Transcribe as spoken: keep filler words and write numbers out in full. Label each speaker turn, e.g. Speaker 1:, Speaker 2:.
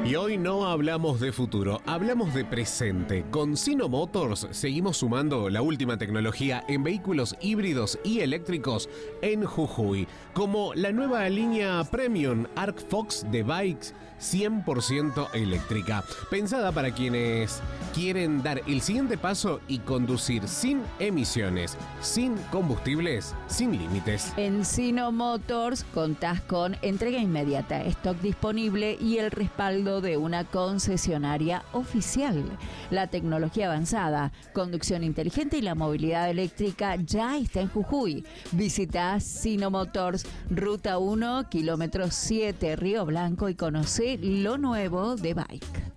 Speaker 1: Y hoy no hablamos de futuro, hablamos de presente. Con Sino Motors seguimos sumando la última tecnología en vehículos híbridos y eléctricos en Jujuy, como la nueva línea Premium ArcFox de bikes cien por ciento eléctrica, pensada para quienes quieren dar el siguiente paso y conducir sin emisiones, sin combustibles, sin límites.
Speaker 2: En Sino Motors contás con entrega inmediata, stock disponible y el respaldo de una concesionaria oficial. La tecnología avanzada, conducción inteligente y la movilidad eléctrica ya está en Jujuy. Visita Sino Motors, Ruta uno, kilómetro siete, Río Blanco, y conoce lo nuevo de Bike.